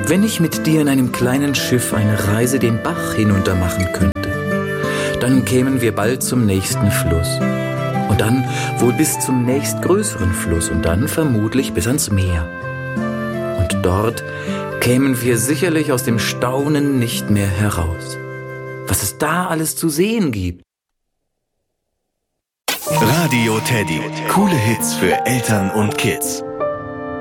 Wenn ich mit dir in einem kleinen Schiff eine Reise den Bach hinunter machen könnte, dann kämen wir bald zum nächsten Fluss. Und dann wohl bis zum nächstgrößeren Fluss und dann vermutlich bis ans Meer. Und dort kämen wir sicherlich aus dem Staunen nicht mehr heraus. Was es da alles zu sehen gibt. Radio Teddy. Coole Hits für Eltern und Kids.